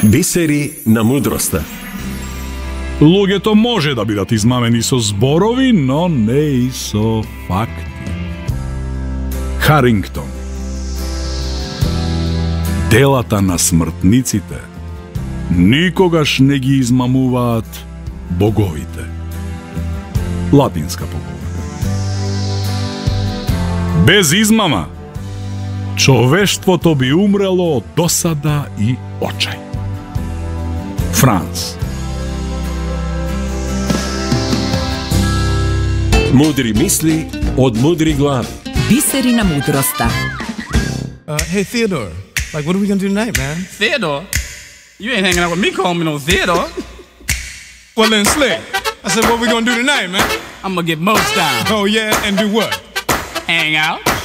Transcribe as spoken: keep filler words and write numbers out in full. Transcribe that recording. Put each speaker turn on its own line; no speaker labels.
Biseri na mudrosta.
Луѓето може да бидат измамени со зборови, но не и со факти. Харингтон. Делата на смртниците никогаш не ги измамуваат боговите. Латинска поговорка. Без измама човештвото би умрело од досада и очај. Франц.
Мудри мисли од мудри глави.
Бисери на мудроста.
Uh, hey, Theodore, like, what are we gonna do tonight, man?
Theodore? You ain't hanging out with me calling me no Theodore.
Well, then, Slick, I said, what we gonna do tonight, man?
I'm gonna get most down.
Oh, yeah, and do what?
Hang out.